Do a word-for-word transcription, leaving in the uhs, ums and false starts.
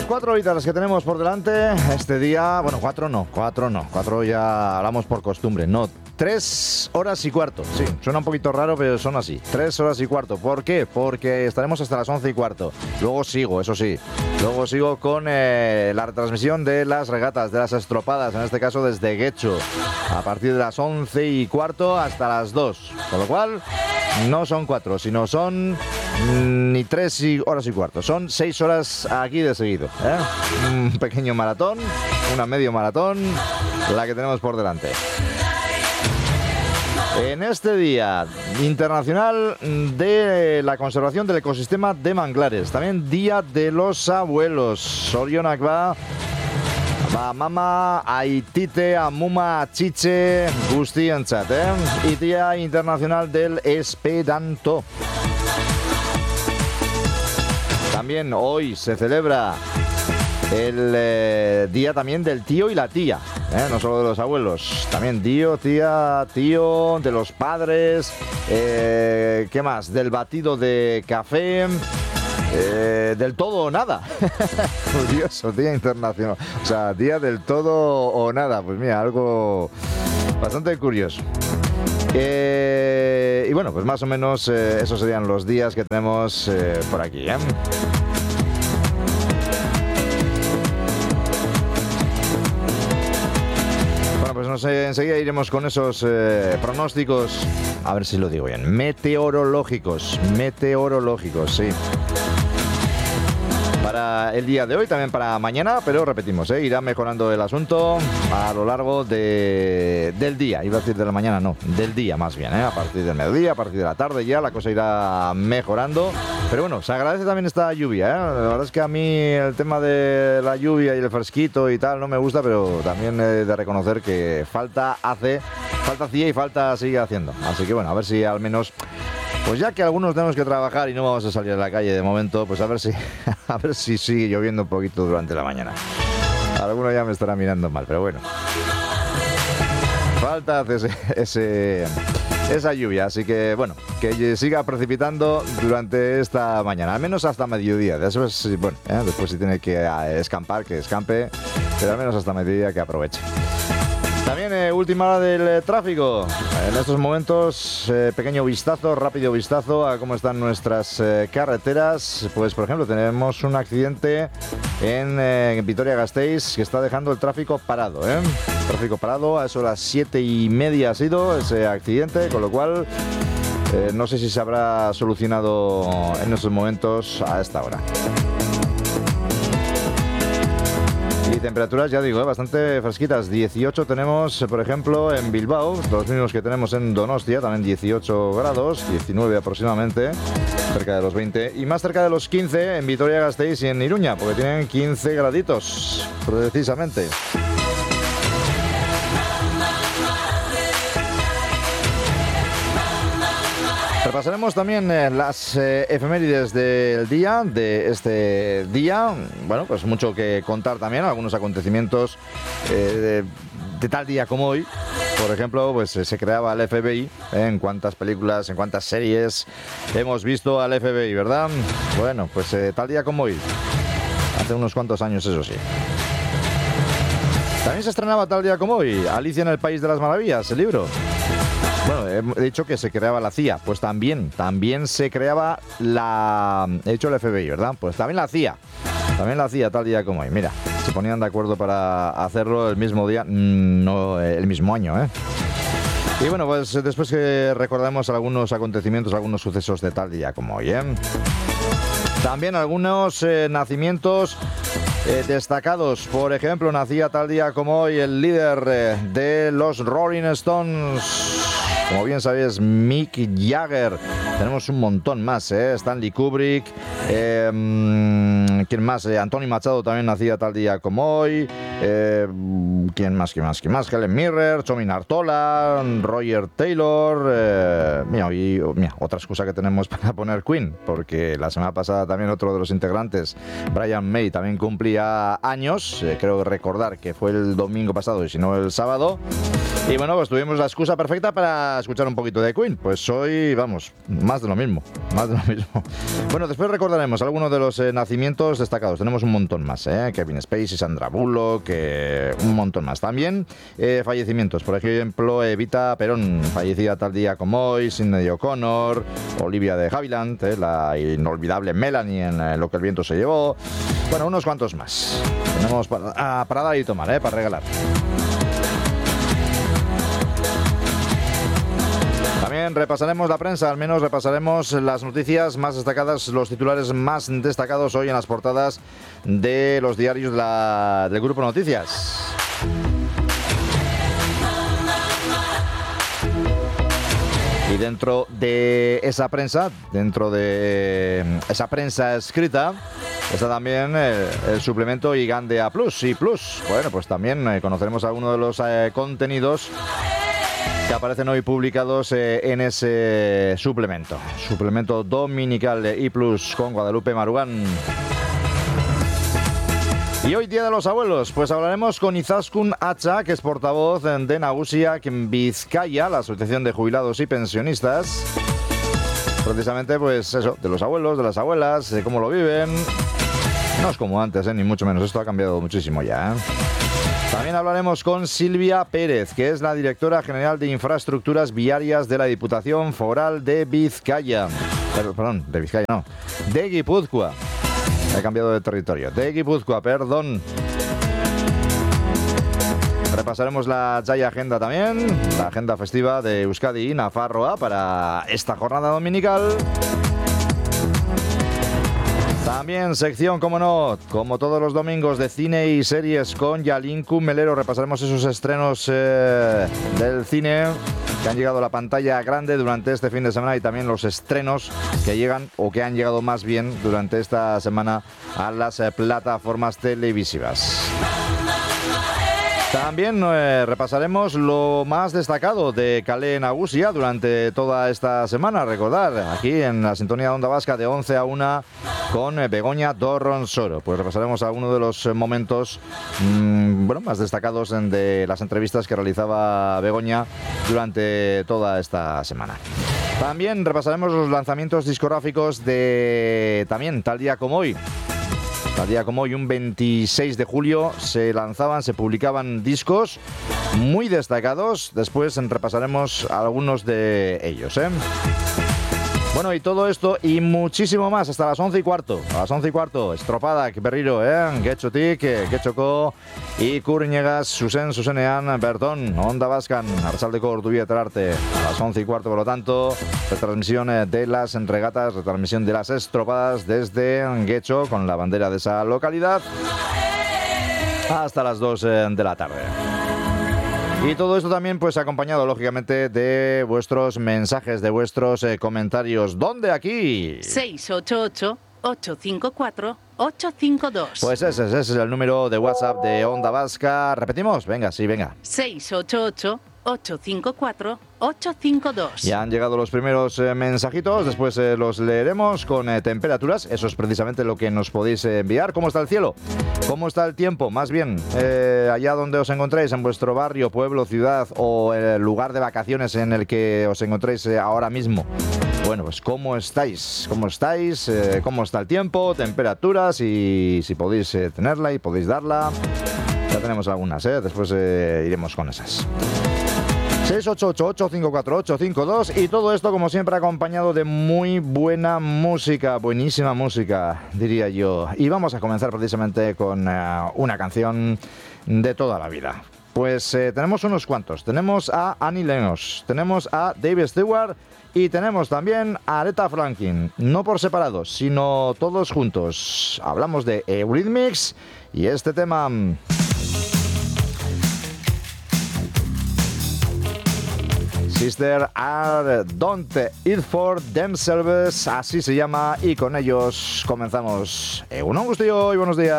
cuatro horitas las que tenemos por delante este día. Bueno, cuatro no, cuatro no. Cuatro ya hablamos por costumbre. No, tres horas y cuarto. Sí, suena un poquito raro, pero son así. Tres horas y cuarto. ¿Por qué? Porque estaremos hasta las once y cuarto. Luego sigo, eso sí. Luego sigo con eh, la retransmisión de las regatas, de las estropadas, en este caso desde Guecho. A partir de las once y cuarto hasta las dos. Con lo cual, no son cuatro, sino son ni tres horas y cuarto. Son seis horas aquí de seguido, ¿eh? Un pequeño maratón, una medio maratón, la que tenemos por delante. En este Día Internacional de la Conservación del Ecosistema de Manglares, también Día de los Abuelos. Sorionak ba, ba mama, aitite, amuma, chiche, guztientzat, ¿eh? Y Día Internacional del Esperanto. También hoy se celebra el eh, día también del tío y la tía, ¿eh? No solo de los abuelos, también tío, tía, tío, de los padres, eh, ¿qué más? Del batido de café, eh, del todo o nada. Curioso, Día Internacional, o sea, Día del todo o nada, pues mira, algo bastante curioso. Eh, y bueno, pues más o menos eh, esos serían los días que tenemos eh, por aquí, ¿eh? Bueno, pues no sé, enseguida iremos con esos eh, pronósticos, a ver si lo digo bien, meteorológicos, meteorológicos, sí. Para el día de hoy, también para mañana, pero repetimos, ¿eh? Irá mejorando el asunto a lo largo de, del día. Iba a decir de la mañana, no, del día más bien, ¿eh? A partir del mediodía, a partir de la tarde ya la cosa irá mejorando. Pero bueno, se agradece también esta lluvia, ¿eh? La verdad es que a mí el tema de la lluvia y el fresquito y tal no me gusta, pero también he de reconocer que falta hace, falta hacía y falta sigue haciendo. Así que bueno, a ver si al menos... Pues ya que algunos tenemos que trabajar y no vamos a salir a la calle de momento, pues a ver si a ver si sigue lloviendo un poquito durante la mañana. Alguno ya me estará mirando mal, pero bueno. Falta ese, ese, esa lluvia, así que bueno, que siga precipitando durante esta mañana, al menos hasta mediodía. Después, bueno, ¿eh? Después si tiene que escampar, que escampe, pero al menos hasta mediodía que aproveche. También eh, última hora del eh, tráfico. En estos momentos, eh, pequeño vistazo, rápido vistazo a cómo están nuestras eh, carreteras. Pues, por ejemplo, tenemos un accidente en, eh, en Vitoria-Gasteiz que está dejando el tráfico parado, ¿eh? Tráfico parado, a eso las siete y media ha sido ese accidente, con lo cual eh, no sé si se habrá solucionado en estos momentos a esta hora. Y temperaturas, ya digo, ¿eh? Bastante fresquitas. dieciocho tenemos, por ejemplo, en Bilbao, los mismos que tenemos en Donostia, también dieciocho grados, diecinueve aproximadamente, cerca de los veinte. Y más cerca de los quince en Vitoria-Gasteiz y en Iruña, porque tienen quince graditos, precisamente. Repasaremos también eh, las eh, efemérides del día, de este día. Bueno, pues mucho que contar también, algunos acontecimientos eh, de, de tal día como hoy. Por ejemplo, pues eh, se creaba el F B I, ¿eh? En cuántas películas, en cuántas series hemos visto al F B I, ¿verdad? Bueno, pues eh, tal día como hoy, hace unos cuantos años, eso sí. También se estrenaba tal día como hoy, Alicia en el País de las Maravillas, el libro. Bueno, he dicho que se creaba la C I A, pues también, también se creaba la... He dicho el F B I, ¿verdad? Pues también la C I A, también la C I A tal día como hoy. Mira, se ponían de acuerdo para hacerlo el mismo día, no el mismo año, ¿eh? Y bueno, pues después que recordemos algunos acontecimientos, algunos sucesos de tal día como hoy, ¿eh? También algunos eh, nacimientos eh, destacados. Por ejemplo, nacía tal día como hoy el líder eh, de los Rolling Stones. Como bien sabéis, Mick Jagger. Tenemos un montón más, ¿eh? Stanley Kubrick. Eh, ¿Quién más? Eh, Anthony Machado también nacía tal día como hoy. Eh, ¿Quién más? ¿Quién más? ¿Quién más? Helen Mirren, Tommy Nartola, Roger Taylor. Eh, mira, y mira, otra excusa que tenemos para poner Queen, porque la semana pasada también otro de los integrantes, Brian May, también cumplía años. Eh, creo recordar que fue el domingo pasado y si no el sábado. Y bueno, pues tuvimos la excusa perfecta para escuchar un poquito de Queen. Pues hoy, vamos, más de lo mismo, más de lo mismo. Bueno, después recordaremos algunos de los eh, nacimientos destacados. Tenemos un montón más, ¿eh? Kevin Spacey, Sandra Bullock, eh, un montón más. También eh, fallecimientos, por ejemplo, Evita Perón, fallecida tal día como hoy, Sinéad O'Connor, Olivia de Havilland, eh, la inolvidable Melanie en eh, Lo que el viento se llevó. Bueno, unos cuantos más. Tenemos para, ah, para dar y tomar, ¿eh? Para regalar. También repasaremos la prensa, al menos repasaremos las noticias más destacadas, los titulares más destacados hoy en las portadas de los diarios de la, del Grupo Noticias. Y dentro de esa prensa, dentro de esa prensa escrita, está también el, el suplemento IGAN de A Plus, I Plus. Bueno, pues también eh, conoceremos algunos de los eh, contenidos que aparecen hoy publicados eh, en ese suplemento. Suplemento dominical de I Plus con Guadalupe Marugán. Y hoy, Día de los Abuelos, pues hablaremos con Izaskun Atza, que es portavoz de Nagusiak en Vizcaya, la Asociación de Jubilados y Pensionistas. Precisamente, pues eso, de los abuelos, de las abuelas, de cómo lo viven. No es como antes, ¿eh? Ni mucho menos. Esto ha cambiado muchísimo ya, ¿eh? También hablaremos con Silvia Pérez, que es la directora general de Infraestructuras Viarias de la Diputación Foral de Vizcaya. Perdón, de Vizcaya no, de Guipúzcoa. He cambiado de territorio. De Guipúzcoa, perdón. Repasaremos la Jaya Agenda también, la agenda festiva de Euskadi y Nafarroa para esta jornada dominical. También sección, como no, como todos los domingos, de cine y series con Yalinku Melero. Repasaremos esos estrenos eh, del cine que han llegado a la pantalla grande durante este fin de semana y también los estrenos que llegan o que han llegado más bien durante esta semana a las eh, plataformas televisivas. También eh, repasaremos lo más destacado de Kale Nagusia durante toda esta semana. Recordar, aquí en la sintonía de Onda Vasca de once a una con eh, Begoña Dorronsoro. Pues repasaremos algunos de los momentos mmm, bueno, más destacados de las entrevistas que realizaba Begoña durante toda esta semana. También repasaremos los lanzamientos discográficos de también tal día como hoy. Tal día como hoy, un veintiséis de julio, se lanzaban, se publicaban discos muy destacados. Después repasaremos algunos de ellos, ¿eh? Bueno, y todo esto y muchísimo más hasta las once y cuarto. A las once y cuarto, Estropada, Berriro, ¿eh? Getxotik, Getxoko, y Kurñegas, Susen, Susenean, Bertón, Onda Vascan, Arrasaldeko Ordubietarte. A las once y cuarto, por lo tanto, retransmisión de las regatas, retransmisión de las estropadas desde Getxo, con la bandera de esa localidad, hasta las dos de la tarde. Y todo esto también pues acompañado lógicamente de vuestros mensajes, de vuestros eh, comentarios. ¿Dónde aquí? seis ocho ocho, ocho cinco cuatro, ocho cinco dos. Pues ese, ese es el número de WhatsApp de Onda Vasca. ¿Repetimos? Venga, sí, venga. seis ocho ocho, ocho cinco cuatro, ocho cinco dos. Ya han llegado los primeros eh, mensajitos, después eh, los leeremos con eh, temperaturas. Eso es precisamente lo que nos podéis eh, enviar. ¿Cómo está el cielo? ¿Cómo está el tiempo? Más bien, eh, allá donde os encontréis, en vuestro barrio, pueblo, ciudad o el lugar de vacaciones en el que os encontréis eh, ahora mismo. Bueno, pues ¿cómo estáis? ¿Cómo estáis? Eh, ¿Cómo está el tiempo? Temperaturas y si podéis eh, tenerla y podéis darla. Ya tenemos algunas, ¿eh? Después eh, iremos con esas. seis ocho ocho, ocho cinco cuatro, ocho cinco dos y todo esto como siempre acompañado de muy buena música, buenísima música diría yo. Y vamos a comenzar precisamente con uh, una canción de toda la vida. Pues eh, tenemos unos cuantos, tenemos a Annie Lennox, tenemos a Dave Stewart y tenemos también a Aretha Franklin, no por separado, sino todos juntos. Hablamos de Eurythmics y este tema... Sister are don't eat for themselves, así se llama, y con ellos comenzamos. Un gustillo y buenos días.